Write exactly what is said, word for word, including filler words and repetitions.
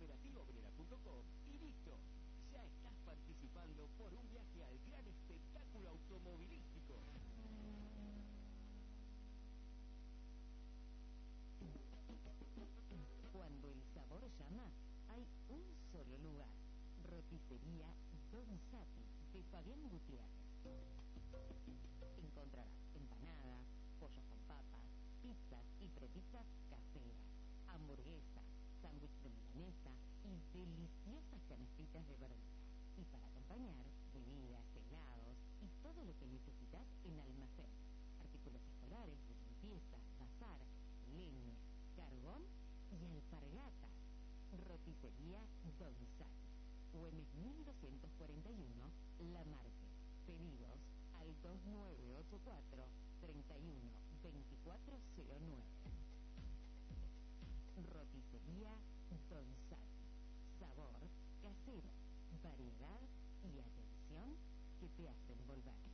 cooperativa obrera punto com y listo. Ya estás participando por un viaje al gran espectáculo automovilístico. Cuando el sabor llama, hay un solo lugar. Roticería Don Sati de Fabián Gutiérrez. Encontrarás empanadas, pollos con papas, pizzas y prepizzas caseras, hamburguesas, sándwich de milanesa y deliciosas canestitas de verdura. Y para acompañar, bebidas, helados y todo lo que necesitas en almacén. Artículos escolares, de limpieza, bazar, leña, carbón y alpargatas. Roticería Don Sati, Güemes mil doscientos cuarenta y uno, La Marque. Pedidos al dos nueve ocho cuatro, tres uno dos cuatro cero nueve. Roticería Don Sati. Sabor casero, variedad y atención que te hacen volver.